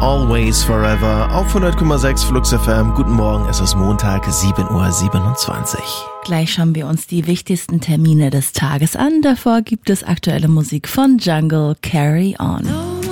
Always Forever auf 100,6 Flux FM. Guten Morgen, es ist Montag, 7:27 Uhr. Gleich schauen wir uns die wichtigsten Termine des Tages an. Davor gibt es aktuelle Musik von Jungle, Carry On.